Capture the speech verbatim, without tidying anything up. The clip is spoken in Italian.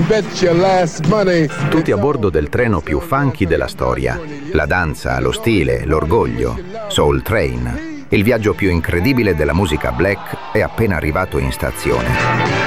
bet your last money. Tutti a bordo del treno più funky della storia. La danza, lo stile, l'orgoglio. Soul Train. Il viaggio più incredibile della musica black è appena arrivato in stazione.